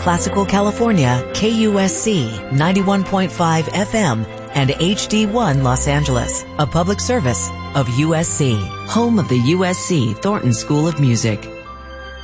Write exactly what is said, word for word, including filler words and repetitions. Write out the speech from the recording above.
Classical California, K U S C ninety-one point five F M, and H D one Los Angeles, a public service of U S C, home of the U S C Thornton School of Music.